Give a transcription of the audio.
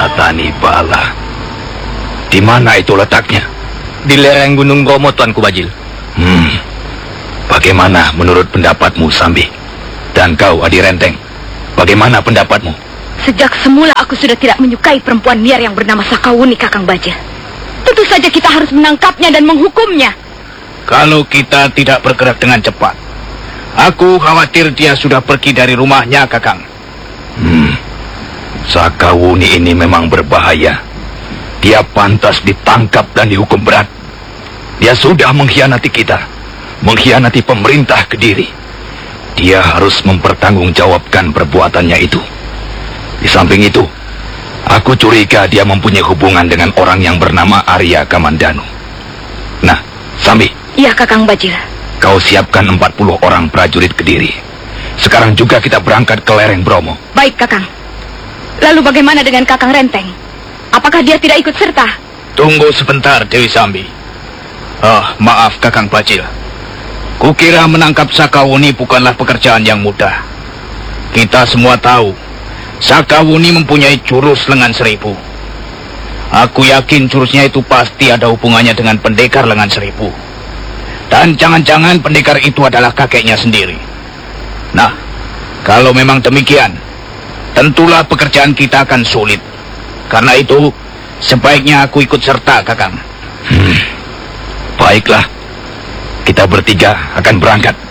Patani Bala. Di mana itu letaknya? Di lereng Gunung Bromo, Tuanku Bajil. Bagaimana menurut pendapatmu, Sambi? Dan kau, Adi Renteng, bagaimana pendapatmu? Sejak semula aku sudah tidak menyukai perempuan liar yang bernama Sakawuni, Kakang Bajil. Tentu saja kita harus menangkapnya dan menghukumnya. Kalau kita tidak bergerak dengan cepat, aku khawatir dia sudah pergi dari rumahnya, Kakang. Sakawuni ini memang berbahaya. Dia pantas ditangkap dan dihukum berat. Dia sudah mengkhianati kita, mengkhianati pemerintah Kediri. Dia harus mempertanggungjawabkan perbuatannya itu. Di samping itu, aku curiga dia mempunyai hubungan dengan orang yang bernama Arya Kamandanu. Nah, Sambi. Iya, Kakang Bajil. Kau siapkan 40 orang prajurit Kediri. Sekarang juga kita berangkat ke lereng Bromo. Baik, Kakang. Lalu bagaimana dengan Kakang Renteng? Apakah dia tidak ikut serta? Tunggu sebentar, Dewi Sambi. Maaf, Kakang Bajil. Kukira menangkap Sakawuni bukanlah pekerjaan yang mudah. Kita semua tahu, Sakawuni mempunyai jurus lengan seribu. Aku yakin jurusnya itu pasti ada hubungannya dengan pendekar lengan seribu. Dan jangan-jangan pendekar itu adalah kakeknya sendiri. Nah, kalau memang demikian, tentulah pekerjaan kita akan sulit. Karena itu, sebaiknya aku ikut serta, Kakang. Baiklah, kita bertiga akan berangkat.